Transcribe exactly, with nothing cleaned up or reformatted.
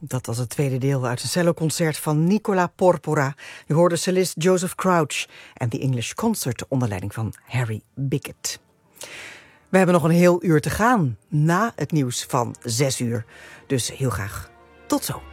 Dat was het tweede deel uit een celloconcert van Nicola Porpora. Je hoorde cellist Joseph Crouch en The English Concert onder leiding van Harry Bickett. We hebben nog een heel uur te gaan na het nieuws van zes uur. Dus heel graag tot zo.